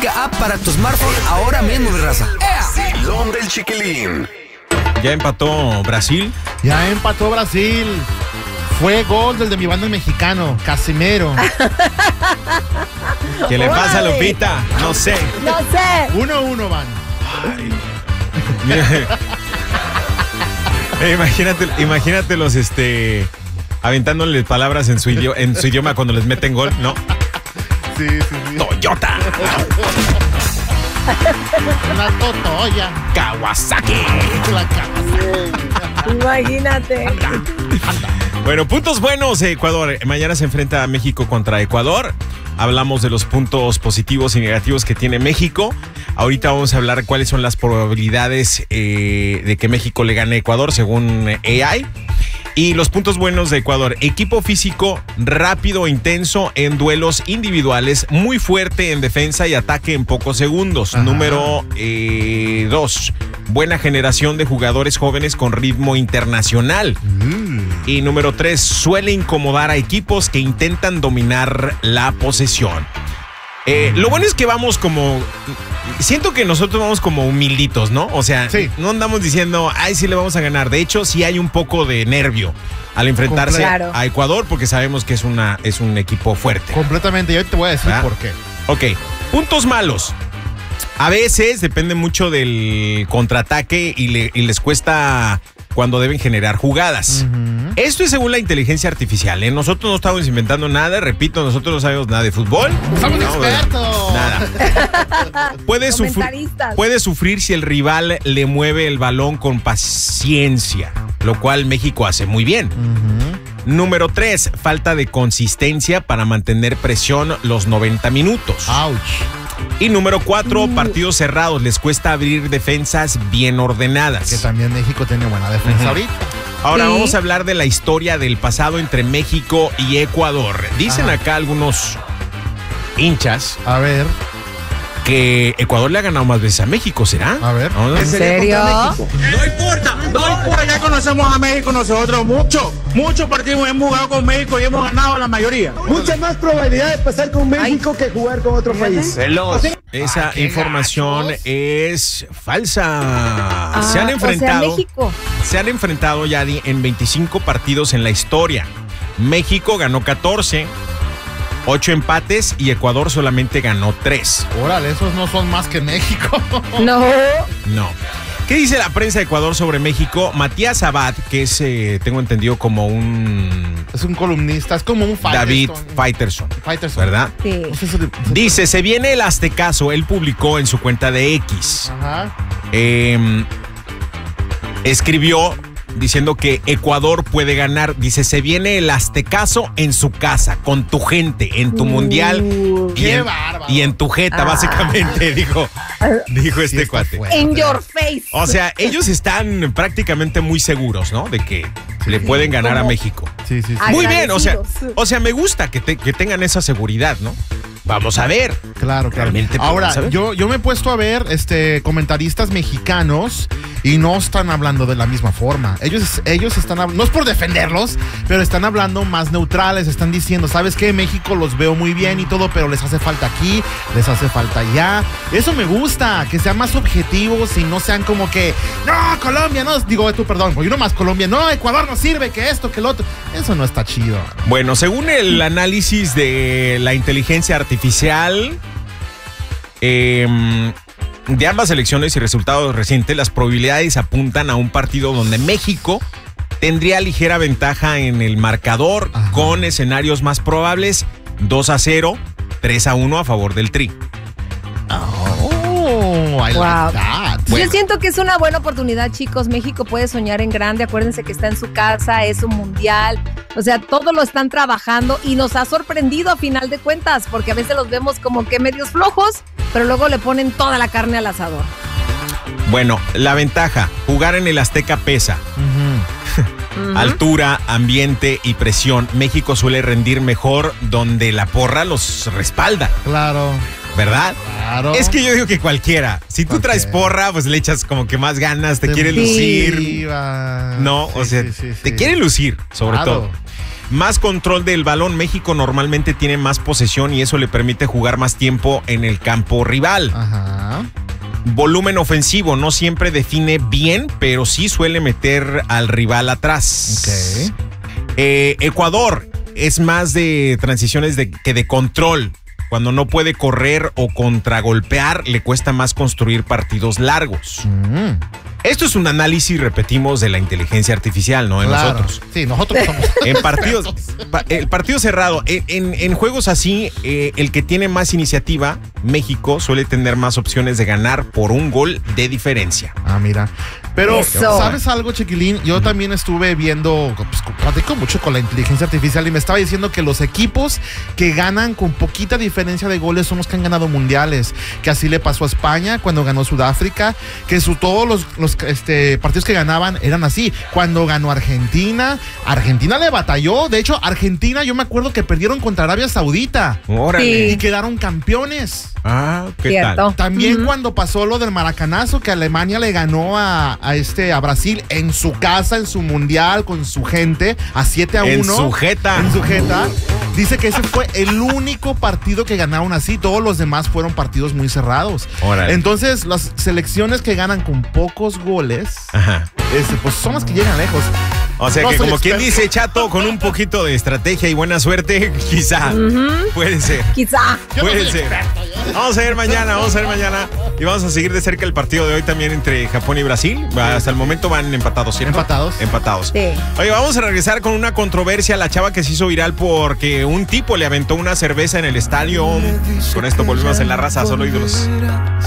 única app para tu smartphone ahora mismo, mi raza. Vacilón del Chiquilín. Ya empató Brasil. Ya empató Brasil. Fue gol del de mi banda mexicano, Casimiro. ¿Qué le pasa a Lupita? No sé. No sé. 1-1 van. Imagínate los aventándoles palabras en su idioma cuando les meten gol, ¿no? Sí. Toyota. La Totoya. Kawasaki. La Kawasaki. Imagínate. Bueno, puntos buenos, Ecuador. Mañana se enfrenta a México contra Ecuador. Hablamos de los puntos positivos y negativos que tiene México. Ahorita vamos a hablar cuáles son las probabilidades de que México le gane a Ecuador según AI. Y los puntos buenos de Ecuador: equipo físico rápido e intenso en duelos individuales, muy fuerte en defensa y ataque en pocos segundos. Ajá. Número 2, buena generación de jugadores jóvenes con ritmo internacional. Y número 3, suele incomodar a equipos que intentan dominar la posesión. Lo bueno es que vamos como... Siento que nosotros vamos como humilditos, ¿no? O sea, sí, no andamos diciendo, ay, sí le vamos a ganar. De hecho, sí hay un poco de nervio al enfrentarse a Ecuador, porque sabemos que es un equipo fuerte. Completamente, y hoy te voy a decir por qué. Ok, puntos malos. A veces depende mucho del contraataque y les cuesta cuando deben generar jugadas. Esto es según la inteligencia artificial, ¿eh? Nosotros no estamos inventando nada, repito, nosotros no sabemos nada de fútbol. ¡Somos expertos! Nada. Puede sufrir si el rival le mueve el balón con paciencia, lo cual México hace muy bien. Número 3, falta de consistencia para mantener presión los 90 minutos. ¡Auch! Y número 4, partidos cerrados. Les cuesta abrir defensas bien ordenadas. Que también México tiene buena defensa ahorita. Ahora vamos a hablar de la historia del pasado entre México y Ecuador. Dicen acá algunos hinchas. A ver. Que Ecuador le ha ganado más veces a México, ¿será? A ver. ¿En serio? No importa, ya conocemos a México nosotros, muchos partidos hemos jugado con México y hemos ganado la mayoría. Mucha más probabilidad de pasar con México que jugar con otro país. Esa información es falsa. Se han enfrentado ya en 25 partidos en la historia. México ganó 14. 8 empates y Ecuador solamente ganó 3. Órale, esos no son más que México. No. ¿Qué dice la prensa de Ecuador sobre México? Matías Abad, que es, tengo entendido, como es un columnista, es como un David Faitelson, ¿verdad? Sí. Dice, se viene el aztecaso. Él publicó en su cuenta de X. Ajá. Escribió diciendo que Ecuador puede ganar. Dice, se viene el aztecaso en su casa, con tu gente, en tu mundial y en tu jeta, básicamente, dijo este cuate. In your face. O sea, ellos están prácticamente muy seguros, ¿no? De que le pueden ganar a México. Sí. Muy bien, o sea, me gusta que tengan esa seguridad, ¿no? Vamos a ver. Claro. Ahora, yo me he puesto a ver comentaristas mexicanos y no están hablando de la misma forma. Ellos están hablando, no es por defenderlos, pero están hablando más neutrales. Están diciendo, ¿sabes qué? México los veo muy bien y todo, pero les hace falta aquí, les hace falta allá. Eso me gusta, que sean más objetivos y no sean como que, no, Colombia, no, perdón, yo nomás Colombia, no, Ecuador no sirve, que esto, que lo otro. Eso no está chido. Bueno, según el análisis de la inteligencia artificial, de ambas elecciones y resultados recientes, las probabilidades apuntan a un partido donde México tendría ligera ventaja en el marcador. Ajá. Con escenarios más probables: 2-0, 3-1 a favor del Tri. I like that. Bueno. Yo siento que es una buena oportunidad, chicos. México puede soñar en grande. Acuérdense que está en su casa, es un mundial. O sea, todo lo están trabajando y nos ha sorprendido a final de cuentas, porque a veces los vemos como que medios flojos, pero luego le ponen toda la carne al asador. Bueno, la ventaja: jugar en el Azteca pesa. Altura, ambiente y presión. México suele rendir mejor donde la porra los respalda. Claro. ¿Verdad? Claro. Es que yo digo que cualquiera. Si tú traes porra, pues le echas como que más ganas, te quiere lucir. No, o sea, te quiere lucir, sobre todo. más control del balón. México normalmente tiene más posesión y eso le permite jugar más tiempo en el campo rival. Ajá. Volumen ofensivo, no siempre define bien, pero sí suele meter al rival atrás. Ok. Ecuador es más de transiciones que de control. Cuando no puede correr o contragolpear, le cuesta más construir partidos largos. Esto es un análisis, repetimos, de la inteligencia artificial, ¿no? En Claro. nosotros. Sí, nosotros somos. En partidos, el partido cerrado, en juegos así, el que tiene más iniciativa, México, suele tener más opciones de ganar por un gol de diferencia. Ah, mira. Pero, Eso. ¿sabes algo, chiquilín? Yo también estuve viendo, pues, platico mucho con la inteligencia artificial y me estaba diciendo que los equipos que ganan con poquita diferencia de goles son los que han ganado mundiales. Que así le pasó a España cuando ganó Sudáfrica, que todos los partidos que ganaban eran así. Cuando ganó Argentina, Argentina le batalló. De hecho, Argentina, yo me acuerdo que perdieron contra Arabia Saudita Órale. y quedaron campeones. Ah, ¿qué Cierto. tal? También cuando pasó lo del maracanazo, que Alemania le ganó a Brasil en su casa, en su mundial, con su gente, a 7-1. En su jeta. En su jeta. Dice que ese fue el único partido que ganaron así. Todos los demás fueron partidos muy cerrados. Órale. Entonces, las selecciones que ganan con pocos goles, Ajá. pues son las que llegan lejos. O sea No que soy como quien experto. dice, Chato, con un poquito de estrategia y buena suerte, quizá. Puede ser. Quizá. Puede ser. Vamos a ver mañana. Y vamos a seguir de cerca el partido de hoy también entre Japón y Brasil. Hasta el momento van empatados, ¿cierto? Empatados. Sí. Oye, vamos a regresar con una controversia. La chava que se hizo viral porque un tipo le aventó una cerveza en el estadio. Con esto volvemos en La Raza, solo ídolos.